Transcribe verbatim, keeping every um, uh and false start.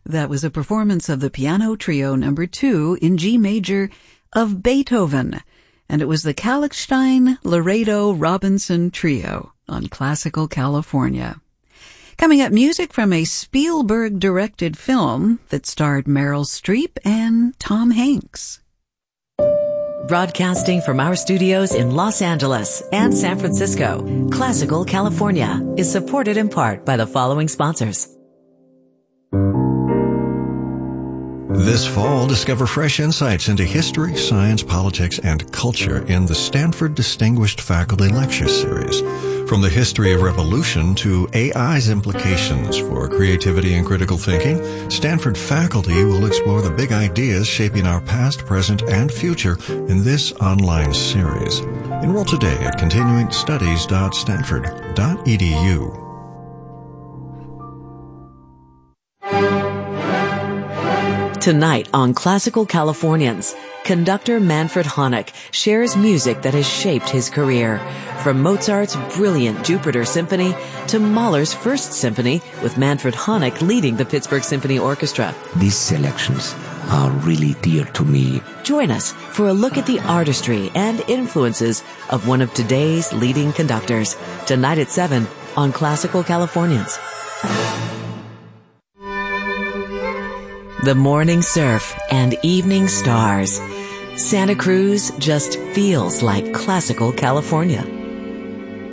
That was a performance of the Piano Trio number two in G major of Beethoven, and it was the Kalkstein, Laredo, Robinson Trio on Classical California. Coming up, music from a Spielberg-directed film that starred Meryl Streep and Tom Hanks. Broadcasting from our studios in Los Angeles and San Francisco, Classical California is supported in part by the following sponsors. This fall, discover fresh insights into history, science, politics, and culture in the Stanford Distinguished Faculty Lecture Series. From the history of revolution to A I's implications for creativity and critical thinking, Stanford faculty will explore the big ideas shaping our past, present, and future in this online series. Enroll today at continuing studies dot stanford dot e d u. Tonight on Classical Californians, conductor Manfred Honeck shares music that has shaped his career, from Mozart's brilliant Jupiter Symphony to Mahler's First Symphony, with Manfred Honeck leading the Pittsburgh Symphony Orchestra. These selections are really dear to me. Join us for a look at the artistry and influences of one of today's leading conductors, tonight at seven on Classical Californians. The morning surf and evening stars. Santa Cruz just feels like Classical California.